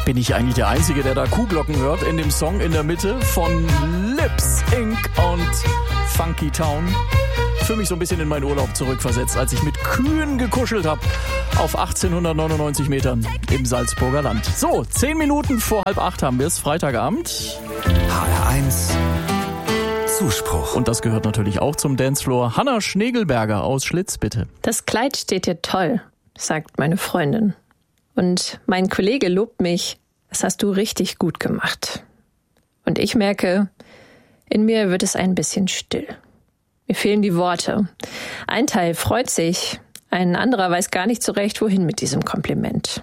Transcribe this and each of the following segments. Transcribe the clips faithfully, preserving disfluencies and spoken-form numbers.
Bin ich eigentlich der Einzige, der da Kuhglocken hört in dem Song in der Mitte von Lips Incorporated und Funky Town? Für mich so ein bisschen in meinen Urlaub zurückversetzt, als ich mit Kühen gekuschelt habe auf achtzehnhundertneunundneunzig Metern im Salzburger Land. So, zehn Minuten vor halb acht haben wir es, Freitagabend. H R eins Zuspruch. Und das gehört natürlich auch zum Dancefloor. Hanna Schnegelberger aus Schlitz, bitte. Das Kleid steht dir toll, sagt meine Freundin. Und mein Kollege lobt mich, das hast du richtig gut gemacht. Und ich merke, in mir wird es ein bisschen still. Mir fehlen die Worte. Ein Teil freut sich, ein anderer weiß gar nicht so recht, wohin mit diesem Kompliment.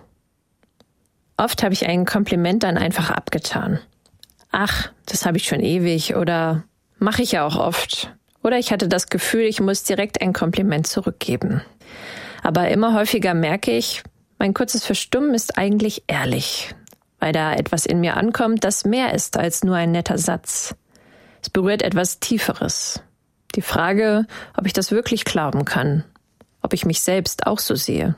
Oft habe ich ein Kompliment dann einfach abgetan. Ach, das habe ich schon ewig oder mache ich ja auch oft. Oder ich hatte das Gefühl, ich muss direkt ein Kompliment zurückgeben. Aber immer häufiger merke ich, mein kurzes Verstummen ist eigentlich ehrlich, weil da etwas in mir ankommt, das mehr ist als nur ein netter Satz. Es berührt etwas Tieferes. Die Frage, ob ich das wirklich glauben kann, ob ich mich selbst auch so sehe.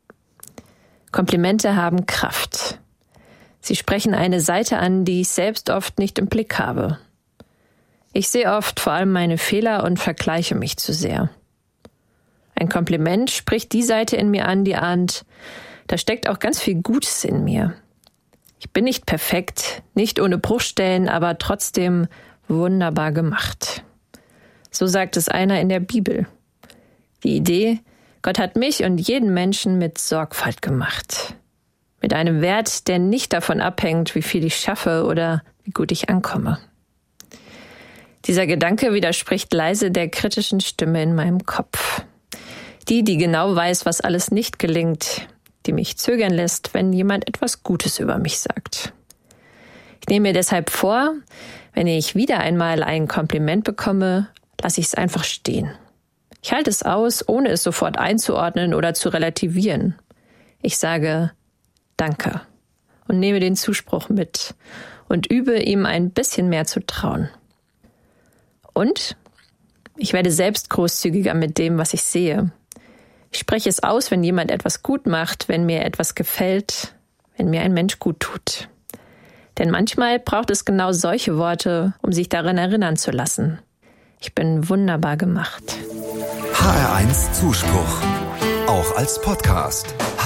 Komplimente haben Kraft. Sie sprechen eine Seite an, die ich selbst oft nicht im Blick habe. Ich sehe oft vor allem meine Fehler und vergleiche mich zu sehr. Ein Kompliment spricht die Seite in mir an, die ahnt, da steckt auch ganz viel Gutes in mir. Ich bin nicht perfekt, nicht ohne Bruchstellen, aber trotzdem wunderbar gemacht. So sagt es einer in der Bibel. Die Idee, Gott hat mich und jeden Menschen mit Sorgfalt gemacht. Mit einem Wert, der nicht davon abhängt, wie viel ich schaffe oder wie gut ich ankomme. Dieser Gedanke widerspricht leise der kritischen Stimme in meinem Kopf. Die, die genau weiß, was alles nicht gelingt, die mich zögern lässt, wenn jemand etwas Gutes über mich sagt. Ich nehme mir deshalb vor, wenn ich wieder einmal ein Kompliment bekomme, lasse ich es einfach stehen. Ich halte es aus, ohne es sofort einzuordnen oder zu relativieren. Ich sage Danke und nehme den Zuspruch mit und übe ihm ein bisschen mehr zu trauen. Und ich werde selbst großzügiger mit dem, was ich sehe. Ich spreche es aus, wenn jemand etwas gut macht, wenn mir etwas gefällt, wenn mir ein Mensch gut tut. Denn manchmal braucht es genau solche Worte, um sich daran erinnern zu lassen. Ich bin wunderbar gemacht. H R eins Zuspruch. Auch als Podcast.